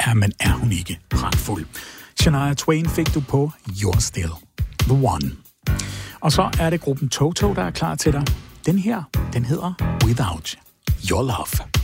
Ja, men er hun ikke pragtfuld? Shania Twain fik du på You're Still the One. Og så er det gruppen Toto, der er klar til dig. Den her, den hedder Without Your Love.